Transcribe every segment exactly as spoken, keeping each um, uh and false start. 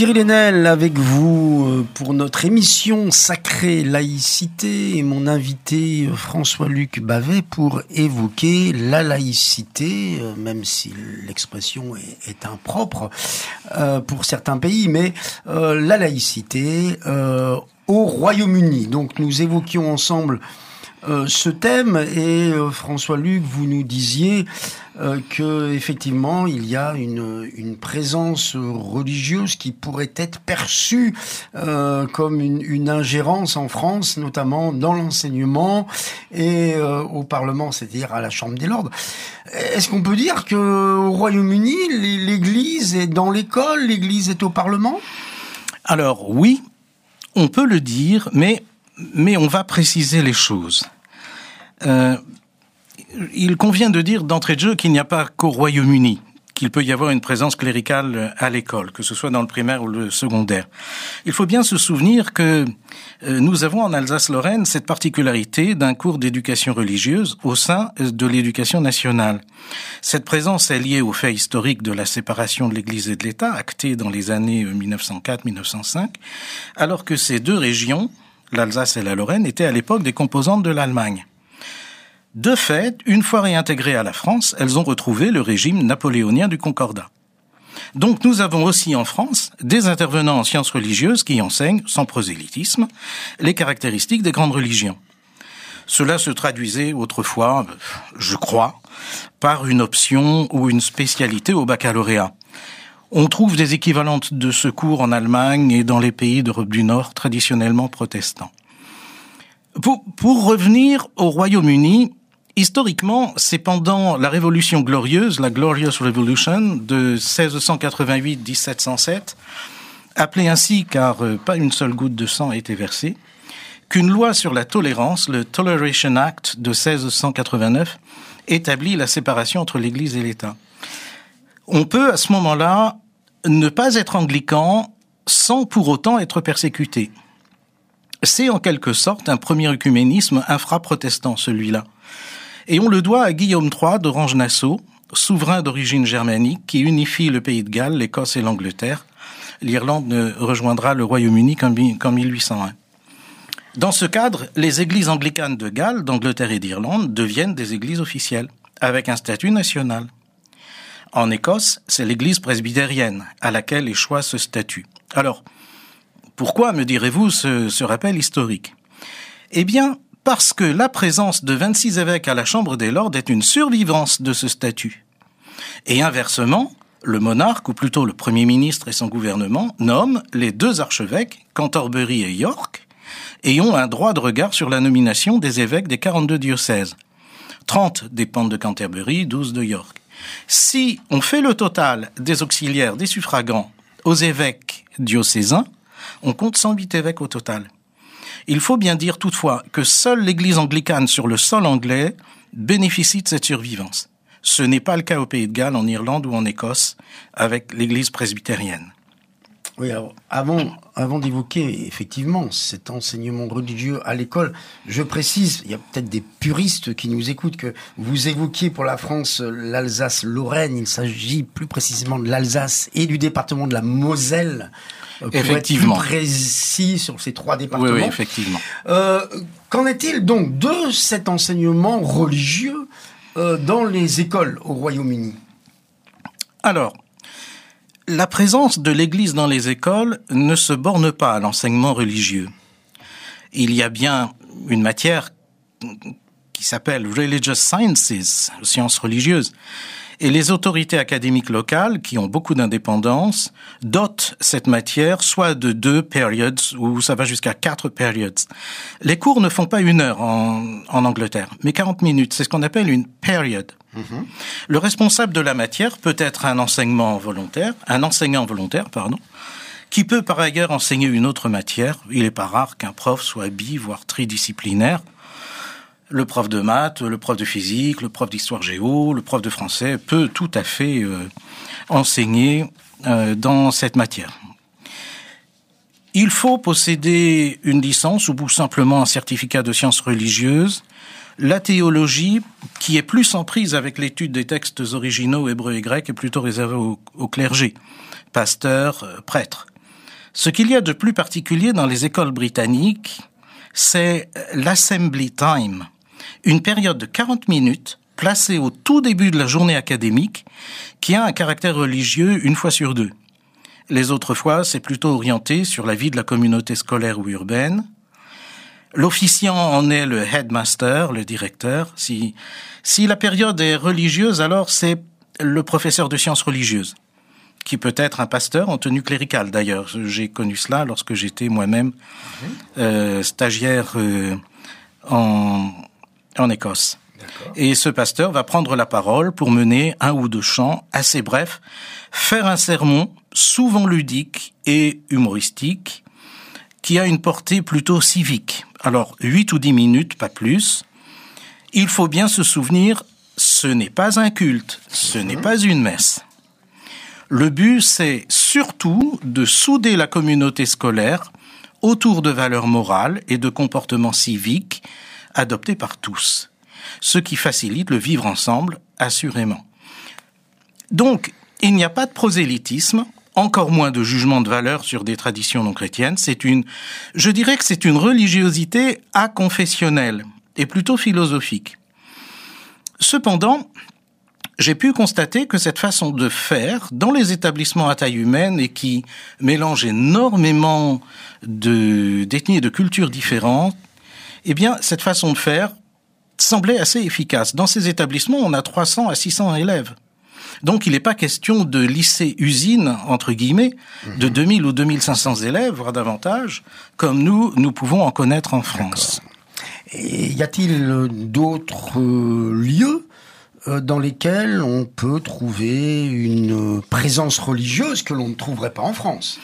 Cyril Haenel avec vous pour notre émission Sacrée Laïcité et mon invité François-Luc Bavet pour évoquer la laïcité, même si l'expression est, est impropre euh, pour certains pays, mais euh, la laïcité euh, au Royaume-Uni. Donc nous évoquions ensemble euh, ce thème et euh, François-Luc, vous nous disiez Euh, que effectivement il y a une, une présence religieuse qui pourrait être perçue euh, comme une, une ingérence en France, notamment dans l'enseignement et euh, au Parlement, c'est-à-dire à la Chambre des Lords. Est-ce qu'on peut dire que au Royaume-Uni, l'Église est dans l'école, l'Église est au Parlement ? Alors oui, on peut le dire, mais mais on va préciser les choses. Euh, Il convient de dire d'entrée de jeu qu'il n'y a pas qu'au Royaume-Uni qu'il peut y avoir une présence cléricale à l'école, que ce soit dans le primaire ou le secondaire. Il faut bien se souvenir que euh, nous avons en Alsace-Lorraine cette particularité d'un cours d'éducation religieuse au sein de l'éducation nationale. Cette présence est liée au fait historique de la séparation de l'Église et de l'État, actée dans les années mille neuf cent quatre mille neuf cent cinq, alors que ces deux régions, l'Alsace et la Lorraine, étaient à l'époque des composantes de l'Allemagne. De fait, une fois réintégrées à la France, elles ont retrouvé le régime napoléonien du Concordat. Donc nous avons aussi en France des intervenants en sciences religieuses qui enseignent, sans prosélytisme, les caractéristiques des grandes religions. Cela se traduisait autrefois, je crois, par une option ou une spécialité au baccalauréat. On trouve des équivalentes de ce cours en Allemagne et dans les pays d'Europe du Nord traditionnellement protestants. Pour, pour revenir au Royaume-Uni, historiquement, c'est pendant la Révolution glorieuse, la Glorious Revolution de seize cent quatre-vingt-huit à dix-sept cent sept, appelée ainsi car euh, pas une seule goutte de sang a été versée, qu'une loi sur la tolérance, le Toleration Act de seize cent quatre-vingt-neuf, établit la séparation entre l'Église et l'État. On peut à ce moment-là ne pas être anglican sans pour autant être persécuté. C'est en quelque sorte un premier œcuménisme infra-protestant, celui-là. Et on le doit à Guillaume trois d'Orange-Nassau, souverain d'origine germanique, qui unifie le pays de Galles, l'Écosse et l'Angleterre. L'Irlande ne rejoindra le Royaume-Uni qu'en mille huit cent un. Dans ce cadre, les églises anglicanes de Galles, d'Angleterre et d'Irlande deviennent des églises officielles, avec un statut national. En Écosse, c'est l'église presbytérienne, à laquelle échoit ce statut. Alors, pourquoi, me direz-vous, ce, ce rappel historique ? Eh bien, parce que la présence de vingt-six évêques à la Chambre des Lords est une survivance de ce statut. Et inversement, le monarque, ou plutôt le Premier ministre et son gouvernement, nomment les deux archevêques, Canterbury et York, et ont un droit de regard sur la nomination des évêques des quarante-deux diocèses. trente dépendent de Canterbury, douze de York. Si on fait le total des auxiliaires, des suffragants, aux évêques diocésains, on compte cent huit évêques au total. Il faut bien dire toutefois que seule l'église anglicane sur le sol anglais bénéficie de cette survivance. Ce n'est pas le cas au Pays de Galles, en Irlande ou en Écosse, avec l'église presbytérienne. Oui, alors, avant, avant d'évoquer effectivement cet enseignement religieux à l'école, je précise, il y a peut-être des puristes qui nous écoutent, que vous évoquiez pour la France l'Alsace-Lorraine, il s'agit plus précisément de l'Alsace et du département de la Moselle, pour effectivement. être plus précis sur ces trois départements. Oui, oui, effectivement. Euh, qu'en est-il donc de cet enseignement religieux euh, dans les écoles au Royaume-Uni ? Alors, la présence de l'Église dans les écoles ne se borne pas à l'enseignement religieux. Il y a bien une matière qui s'appelle Religious Sciences, sciences religieuses, et les autorités académiques locales, qui ont beaucoup d'indépendance, dotent cette matière soit de deux periods, ou ça va jusqu'à quatre periods. Les cours ne font pas une heure en, en Angleterre, mais quarante minutes. C'est ce qu'on appelle une period. Mm-hmm. Le responsable de la matière peut être un enseignement volontaire, un enseignant volontaire, pardon, qui peut par ailleurs enseigner une autre matière. Il n'est pas rare qu'un prof soit bi, voire tridisciplinaire. Le prof de maths, le prof de physique, le prof d'histoire géo, le prof de français peut tout à fait euh, enseigner euh, dans cette matière. Il faut posséder une licence ou simplement un certificat de sciences religieuses. La théologie, qui est plus en prise avec l'étude des textes originaux hébreux et grecs, est plutôt réservée au, au clergé, pasteurs, prêtres. Ce qu'il y a de plus particulier dans les écoles britanniques, c'est l'assembly time, une période de quarante minutes placée au tout début de la journée académique qui a un caractère religieux une fois sur deux. Les autres fois, c'est plutôt orienté sur la vie de la communauté scolaire ou urbaine. L'officiant en est le headmaster, le directeur. Si, si la période est religieuse, alors c'est le professeur de sciences religieuses, qui peut être un pasteur en tenue cléricale d'ailleurs. J'ai connu cela lorsque j'étais moi-même euh, stagiaire euh, en, en Écosse. D'accord. Et ce pasteur va prendre la parole pour mener un ou deux chants assez brefs, faire un sermon souvent ludique et humoristique, qui a une portée plutôt civique. Alors, huit ou dix minutes, pas plus. Il faut bien se souvenir, ce n'est pas un culte, ce mmh. n'est pas une messe. Le but, c'est surtout de souder la communauté scolaire autour de valeurs morales et de comportements civiques adoptés par tous, ce qui facilite le vivre ensemble, assurément. Donc, il n'y a pas de prosélytisme, encore moins de jugement de valeur sur des traditions non chrétiennes. C'est une, je dirais que c'est une religiosité aconfessionnelle et plutôt philosophique. Cependant, j'ai pu constater que cette façon de faire dans les établissements à taille humaine et qui mélange énormément de, d'ethnies et de cultures différentes, eh bien, cette façon de faire semblait assez efficace. Dans ces établissements, on a trois cents à six cents élèves. Donc, il n'est pas question de lycée-usine, entre guillemets, mmh. de deux mille ou deux mille cinq cents élèves, voire davantage, comme nous, nous pouvons en connaître en France. D'accord. Et y a-t-il d'autres euh, lieux dans lesquels on peut trouver une présence religieuse que l'on ne trouverait pas en France?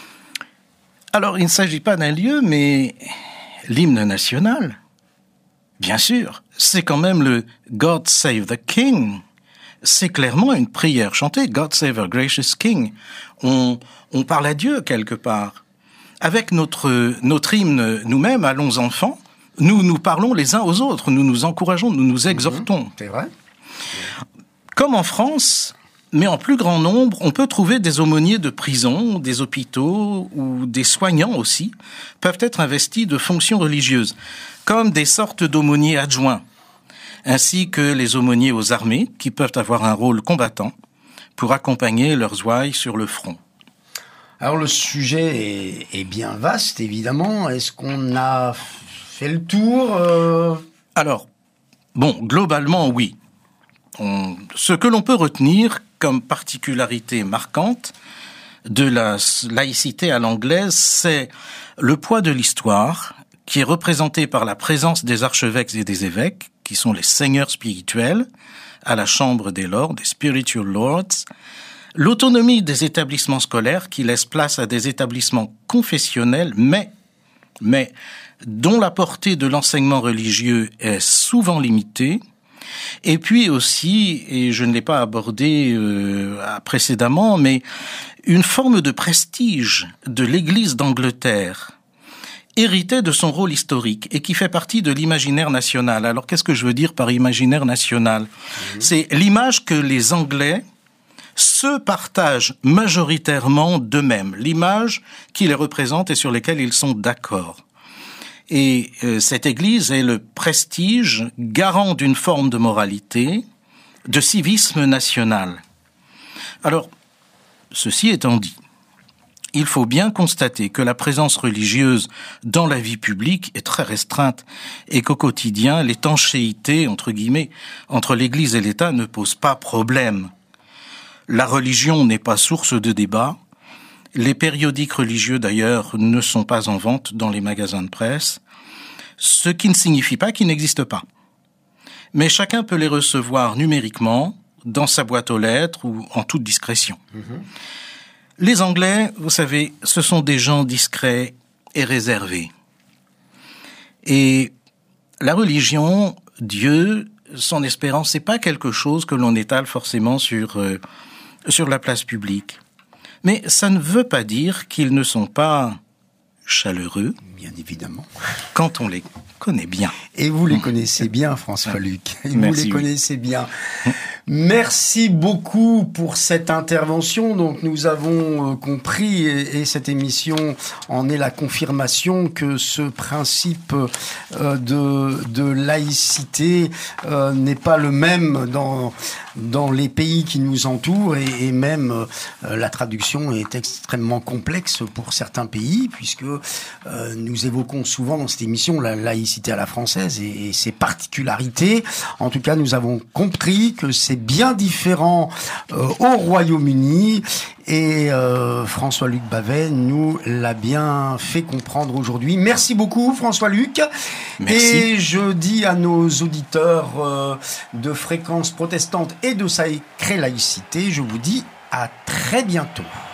Alors, il ne s'agit pas d'un lieu, mais l'hymne national, bien sûr, c'est quand même le « God Save the King ». C'est clairement une prière chantée, « God Save our gracious King ». On, on parle à Dieu quelque part. Avec notre, notre hymne nous-mêmes, allons enfants, nous nous parlons les uns aux autres, nous nous encourageons, nous nous exhortons. Mmh, c'est vrai. Comme en France, mais en plus grand nombre, on peut trouver des aumôniers de prison, des hôpitaux ou des soignants aussi, peuvent être investis de fonctions religieuses, comme des sortes d'aumôniers adjoints, ainsi que les aumôniers aux armées, qui peuvent avoir un rôle combattant pour accompagner leurs ouailles sur le front. Alors le sujet est, est bien vaste, évidemment. Est-ce qu'on a fait le tour euh... Alors, bon, globalement, oui. On, ce que l'on peut retenir comme particularité marquante de la laïcité à l'anglaise, c'est le poids de l'histoire, qui est représenté par la présence des archevêques et des évêques, qui sont les seigneurs spirituels, à la chambre des lords, des spiritual lords, l'autonomie des établissements scolaires, qui laisse place à des établissements confessionnels, mais, mais dont la portée de l'enseignement religieux est souvent limitée. Et puis aussi, et je ne l'ai pas abordé euh, précédemment, mais une forme de prestige de l'Église d'Angleterre, héritée de son rôle historique et qui fait partie de l'imaginaire national. Alors qu'est-ce que je veux dire par imaginaire national ? Mmh. C'est l'image que les Anglais se partagent majoritairement d'eux-mêmes, l'image qui les représente et sur laquelle ils sont d'accord. Et euh, cette Église est le prestige garant d'une forme de moralité, de civisme national. Alors, ceci étant dit, il faut bien constater que la présence religieuse dans la vie publique est très restreinte et qu'au quotidien, l'étanchéité, entre guillemets, entre l'Église et l'État ne pose pas problème. La religion n'est pas source de débat. Les périodiques religieux, d'ailleurs, ne sont pas en vente dans les magasins de presse, ce qui ne signifie pas qu'ils n'existent pas. Mais chacun peut les recevoir numériquement, dans sa boîte aux lettres ou en toute discrétion. Mmh. Les Anglais, vous savez, ce sont des gens discrets et réservés. Et la religion, Dieu, son espérance, c'est pas quelque chose que l'on étale forcément sur, euh, sur la place publique. Mais ça ne veut pas dire qu'ils ne sont pas chaleureux. Bien évidemment. Quand on les connaît bien. Et vous les connaissez bien, François-Luc. Et vous Merci, les oui. connaissez bien. Merci beaucoup pour cette intervention. Donc nous avons euh, compris, et, et cette émission en est la confirmation, que ce principe euh, de, de laïcité euh, n'est pas le même dans, dans les pays qui nous entourent, et, et même euh, la traduction est extrêmement complexe pour certains pays, puisque euh, nous évoquons souvent dans cette émission la laïcité à la française et, et ses particularités. En tout cas, nous avons compris que c'est bien différent euh, au Royaume-Uni, et euh, François-Luc Bavet nous l'a bien fait comprendre aujourd'hui. Merci beaucoup François-Luc. Merci. Et je dis à nos auditeurs euh, de Fréquence Protestante et de Sacrée Laïcité, je vous dis à très bientôt.